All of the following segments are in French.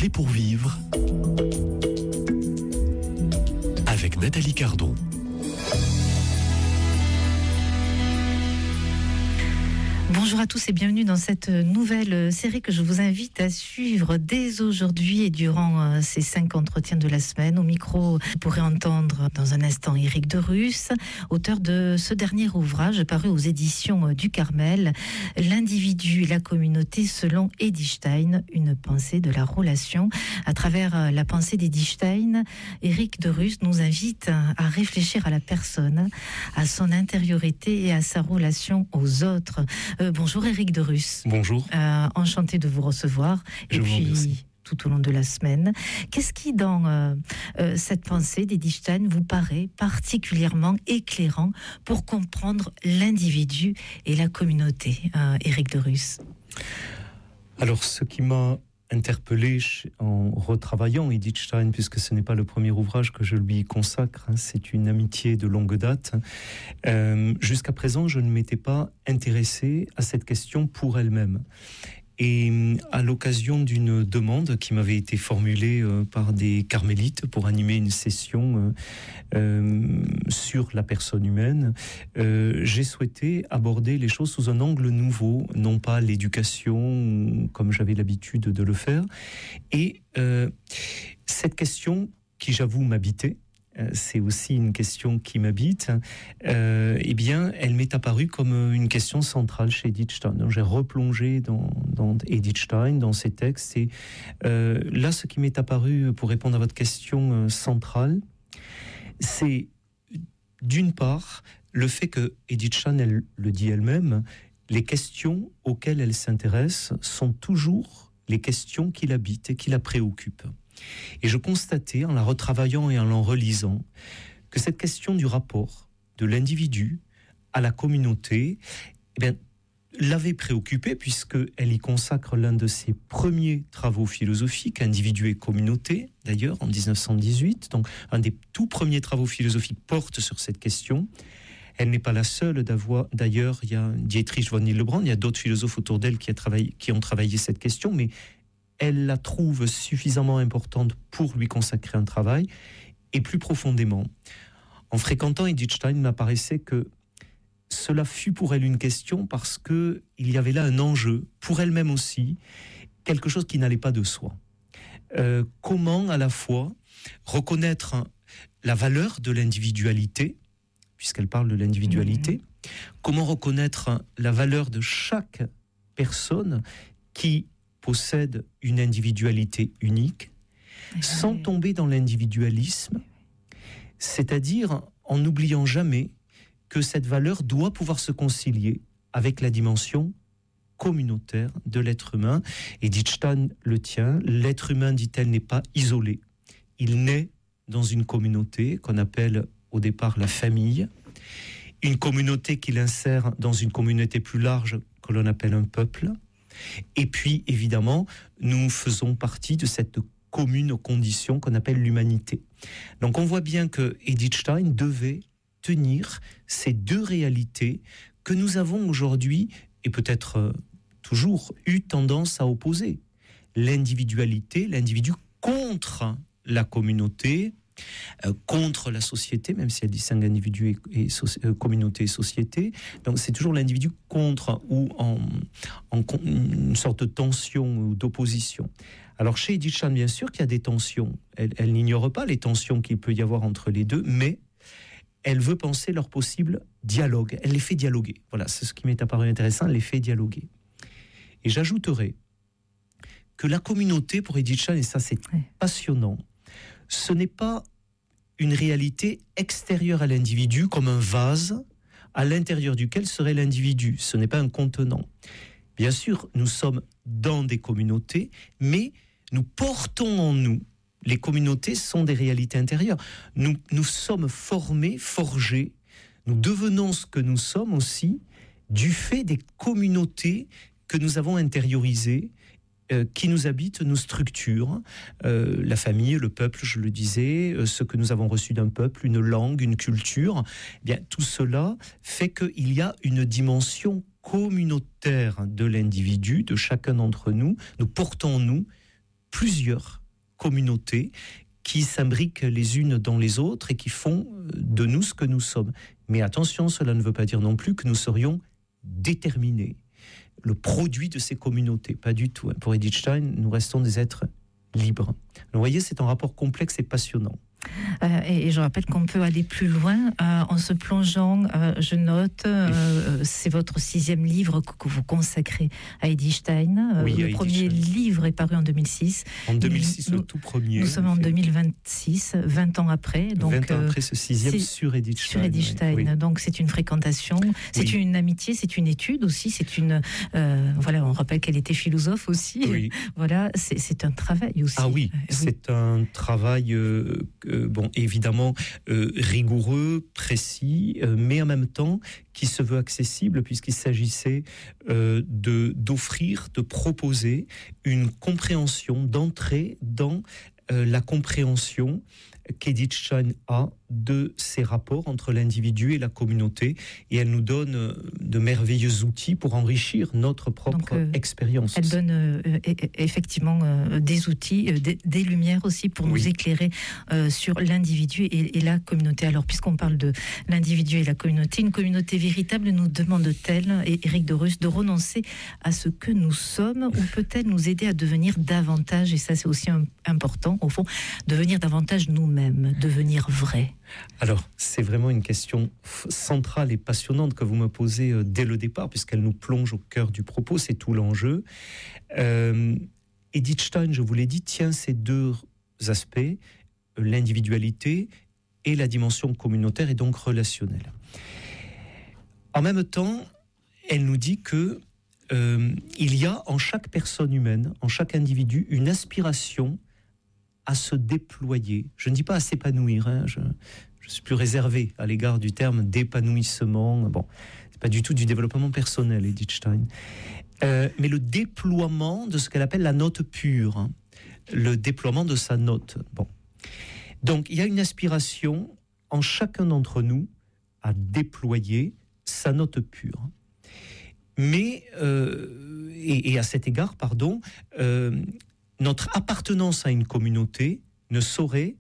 Prêt pour vivre avec Nathalie Cardon. Bonjour à tous et bienvenue dans cette nouvelle série que je vous invite à suivre dès aujourd'hui et durant ces 5 entretiens de la semaine. Au micro, vous pourrez entendre dans un instant Éric Derus, auteur de ce dernier ouvrage paru aux éditions du Carmel, L'individu et la communauté selon Edith Stein, une pensée de la relation. À travers la pensée d'Edith Stein, Éric Derus nous invite à réfléchir à la personne, à son intériorité et à sa relation aux autres. Bonjour Éric Derus. Bonjour. Enchanté de vous recevoir. Je vous remercie. Tout au long de la semaine. Qu'est-ce qui, dans cette pensée d'Edith Stein, vous paraît particulièrement éclairant pour comprendre l'individu et la communauté, Éric Derus? Alors, ce qui m'a interpellé en retravaillant Edith Stein, puisque ce n'est pas le premier ouvrage que je lui consacre, c'est une amitié de longue date. Jusqu'à présent, je ne m'étais pas intéressé à cette question pour elle-même. Et à l'occasion d'une demande qui m'avait été formulée par des carmélites pour animer une session sur la personne humaine, j'ai souhaité aborder les choses sous un angle nouveau, non pas l'éducation comme j'avais l'habitude de le faire. Et cette question qui, j'avoue, m'habitait, c'est aussi une question qui m'habite, eh bien, elle m'est apparue comme une question centrale chez Edith Stein. Donc, j'ai replongé dans Edith Stein, dans ses textes, et là, ce qui m'est apparu, pour répondre à votre question centrale, c'est, d'une part, le fait que Edith Stein, elle le dit elle-même, les questions auxquelles elle s'intéresse sont toujours les questions qui l'habitent et qui la préoccupent. Et je constatais, en la retravaillant et en la relisant, que cette question du rapport de l'individu à la communauté, eh bien, l'avait préoccupée, puisqu'elle y consacre l'un de ses premiers travaux philosophiques, Individu et communauté, d'ailleurs, en 1918. Donc, un des tout premiers travaux philosophiques porte sur cette question. Elle n'est pas la seule d'ailleurs, il y a Dietrich von Hildebrand, il y a d'autres philosophes autour d'elle qui ont travaillé cette question, mais elle la trouve suffisamment importante pour lui consacrer un travail. Et plus profondément, en fréquentant Edith Stein, il m'apparaissait que cela fut pour elle une question parce qu'il y avait là un enjeu, pour elle-même aussi, quelque chose qui n'allait pas de soi. Comment à la fois reconnaître la valeur de l'individualité, puisqu'elle parle de l'individualité, comment reconnaître la valeur de chaque personne qui possède une individualité unique, sans tomber dans l'individualisme, c'est-à-dire en n'oubliant jamais que cette valeur doit pouvoir se concilier avec la dimension communautaire de l'être humain. Edith Stein le tient, l'être humain, dit-elle, n'est pas isolé. Il naît dans une communauté qu'on appelle au départ la famille, une communauté qui l'insère dans une communauté plus large que l'on appelle un peuple. Et puis, évidemment, nous faisons partie de cette commune condition qu'on appelle l'humanité. Donc, on voit bien que Edith Stein devait tenir ces deux réalités que nous avons aujourd'hui, et peut-être toujours, eu tendance à opposer. L'individualité, l'individu contre la communauté, contre la société, même si elle distingue individu et communauté et société. Donc c'est toujours l'individu contre ou en une sorte de tension ou d'opposition. Alors chez Edith Stein, bien sûr qu'il y a des tensions. Elle n'ignore pas les tensions qu'il peut y avoir entre les deux, mais elle veut penser leur possible dialogue. Elle les fait dialoguer. Voilà, c'est ce qui m'est apparu intéressant, elle les fait dialoguer. Et j'ajouterai que la communauté, pour Edith Stein, et ça c'est passionnant, ce n'est pas une réalité extérieure à l'individu, comme un vase à l'intérieur duquel serait l'individu. Ce n'est pas un contenant. Bien sûr, nous sommes dans des communautés, mais nous portons en nous. Les communautés sont des réalités intérieures. Nous sommes formés, forgés. Nous devenons ce que nous sommes aussi du fait des communautés que nous avons intériorisées, qui nous habitent, nous structurent, la famille, le peuple, je le disais, ce que nous avons reçu d'un peuple, une langue, une culture, eh bien, tout cela fait qu'il y a une dimension communautaire de l'individu, de chacun d'entre nous. Nous portons en nous plusieurs communautés qui s'imbriquent les unes dans les autres et qui font de nous ce que nous sommes. Mais attention, cela ne veut pas dire non plus que nous serions déterminés, le produit de ces communautés. Pas du tout. Pour Edith Stein, nous restons des êtres libres. Alors, vous voyez, c'est un rapport complexe et passionnant. Et je rappelle qu'on peut aller plus loin en se plongeant, je note, c'est votre 6e livre que vous consacrez à Edith Stein. Oui, le premier livre est paru en 2006. En 2006, le tout premier. Nous sommes en 2026, 20 ans après. Donc, 20 ans après ce 6e sur Edith Stein. Sur Edith Stein. Oui. Donc c'est une fréquentation, c'est une amitié, c'est une étude aussi, c'est une... voilà, on rappelle qu'elle était philosophe aussi. Oui. Voilà, c'est un travail aussi. Ah oui, c'est un travail... bon, évidemment rigoureux, précis, mais en même temps qui se veut accessible puisqu'il s'agissait d'offrir, de proposer une compréhension, d'entrer dans la compréhension qu'Edith Stein a de ces rapports entre l'individu et la communauté, et elle nous donne de merveilleux outils pour enrichir notre propre expérience. Elle donne effectivement des outils, des lumières aussi pour nous éclairer sur l'individu et la communauté. Alors, puisqu'on parle de l'individu et la communauté, une communauté véritable nous demande-t-elle, et Éric de Rus, de renoncer à ce que nous sommes, ou peut-elle nous aider à devenir davantage, et ça c'est aussi important au fond, devenir davantage nous-mêmes, devenir vrai? Alors, c'est vraiment une question centrale et passionnante que vous me posez dès le départ, puisqu'elle nous plonge au cœur du propos, c'est tout l'enjeu. Edith Stein, je vous l'ai dit, tient ces deux aspects, l'individualité et la dimension communautaire et donc relationnelle. En même temps, elle nous dit que il y a en chaque personne humaine, en chaque individu, une aspiration à se déployer. Je ne dis pas à s'épanouir, hein. Je suis plus réservé à l'égard du terme d'épanouissement. Bon, c'est pas du tout du développement personnel, Edith Stein. Mais le déploiement de ce qu'elle appelle la note pure, hein. Le déploiement de sa note. Bon. Donc, il y a une aspiration en chacun d'entre nous à déployer sa note pure. Mais, et à cet égard, notre appartenance à une communauté ne saurait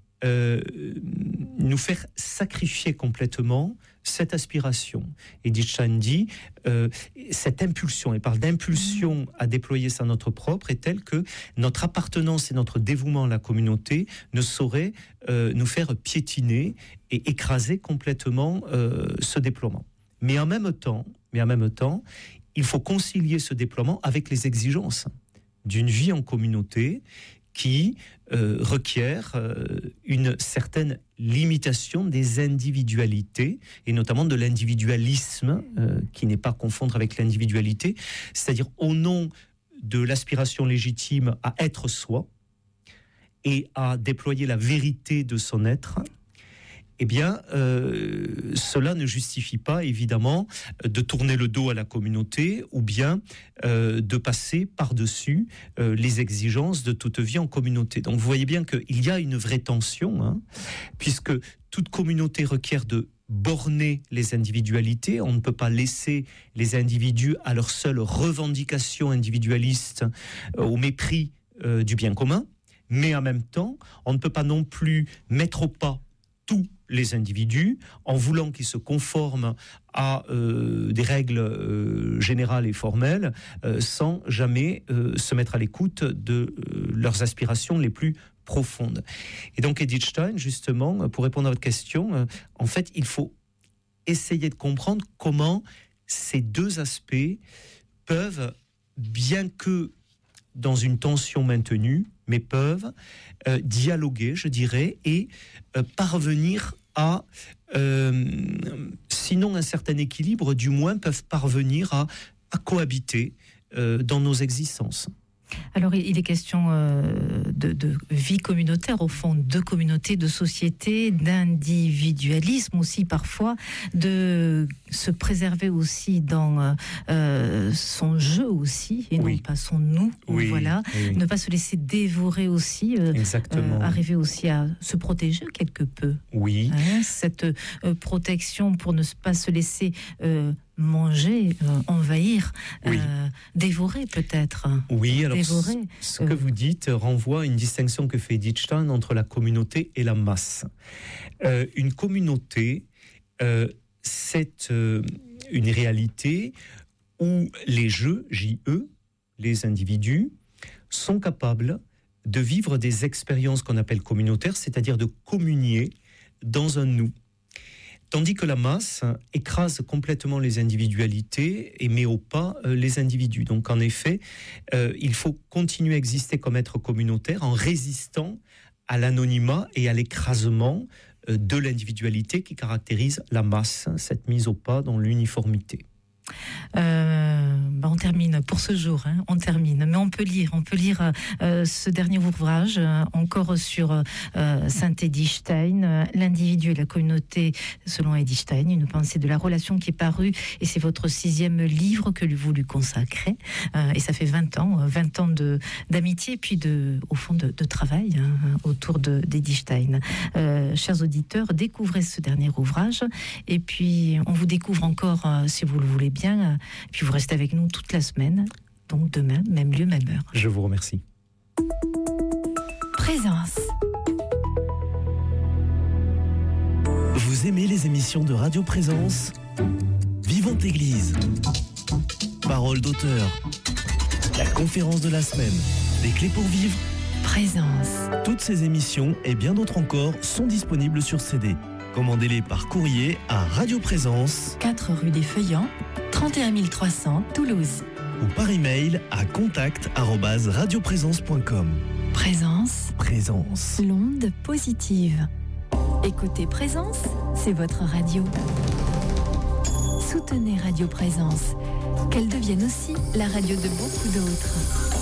nous faire sacrifier complètement cette aspiration. Edith Stein dit, cette impulsion, elle parle d'impulsion à déployer sa note propre, est telle que notre appartenance et notre dévouement à la communauté ne sauraient nous faire piétiner et écraser complètement ce déploiement. Mais en même temps, il faut concilier ce déploiement avec les exigences d'une vie en communauté qui requiert une certaine limitation des individualités, et notamment de l'individualisme, qui n'est pas à confondre avec l'individualité, c'est-à-dire au nom de l'aspiration légitime à être soi et à déployer la vérité de son être. Eh bien, cela ne justifie pas, évidemment, de tourner le dos à la communauté ou bien de passer par-dessus les exigences de toute vie en communauté. Donc, vous voyez bien qu'il y a une vraie tension, hein, puisque toute communauté requiert de borner les individualités. On ne peut pas laisser les individus à leur seule revendication individualiste au mépris du bien commun. Mais en même temps, on ne peut pas non plus mettre au pas tous les individus en voulant qu'ils se conforment à des règles générales et formelles sans jamais se mettre à l'écoute de leurs aspirations les plus profondes. Et donc Edith Stein, justement, pour répondre à votre question, en fait, il faut essayer de comprendre comment ces deux aspects peuvent, bien que dans une tension maintenue, mais peuvent dialoguer, je dirais, et parvenir à, sinon un certain équilibre, du moins peuvent parvenir à cohabiter dans nos existences. Alors, il est question de vie communautaire, au fond, de communauté, de société, d'individualisme aussi parfois, de se préserver aussi dans son jeu aussi, et non pas son nous, voilà. Ne pas se laisser dévorer aussi, arriver aussi à se protéger quelque peu. Oui. Cette protection pour ne pas se laisser manger, envahir, dévorer peut-être. Oui, alors dévorer. Ce que vous dites renvoie à une distinction que fait Edith Stein entre la communauté et la masse. Une communauté, c'est une réalité où les JE, les individus, sont capables de vivre des expériences qu'on appelle communautaires, c'est-à-dire de communier dans un nous. Tandis que la masse écrase complètement les individualités et met au pas les individus. Donc en effet, il faut continuer à exister comme être communautaire en résistant à l'anonymat et à l'écrasement de l'individualité qui caractérise la masse, cette mise au pas dans l'uniformité. On termine pour ce jour, on termine, mais on peut lire ce dernier ouvrage encore sur Saint Edith Stein, l'individu et la communauté selon Edith Stein, une pensée de la relation qui est parue, et c'est votre 6e livre que vous lui consacrez, et ça fait 20 ans d'amitié et puis au fond de travail autour d'Edith Stein. Chers auditeurs, découvrez ce dernier ouvrage, et puis on vous découvre encore si vous le voulez bien, et puis vous restez avec nous toute la semaine, donc demain, même lieu, même heure. Je vous remercie. Présence. Vous aimez les émissions de Radio Présence ? Vivante Église. Parole d'auteur. La conférence de la semaine. Des clés pour vivre. Présence. Toutes ces émissions et bien d'autres encore sont disponibles sur CD. Commandez-les par courrier à Radio Présence, 4 rue des Feuillants, 31 300 Toulouse. ou par email à contact@radioprésence.com. Présence. Présence. L'onde positive. Écoutez Présence, c'est votre radio. Soutenez Radio Présence, qu'elle devienne aussi la radio de beaucoup d'autres.